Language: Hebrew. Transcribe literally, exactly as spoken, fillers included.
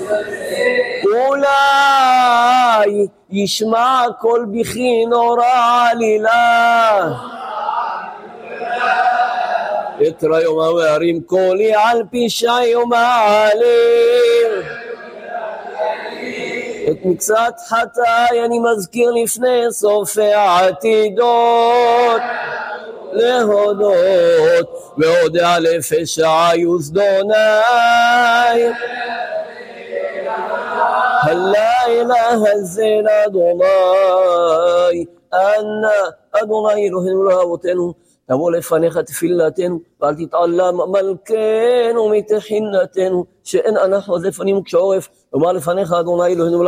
אולי ישמע קול בכי נורא עלילה, אקרא יום ההרים קולי על פשעי יום העלים, את מקצת חטאי אני מזכיר לפני סוף העתידות, להודות והודע לפשעי וזדוני. הלילה הזה לאדוני, אנא אדוני אלוהינו לאבותינו, נבוא לפניך תפילתנו, ואל תתעלם מלכנו מתחינתנו, שאין אנחנו אז לפנים כשעורף, נאמר לפניך אדוני אלוהינו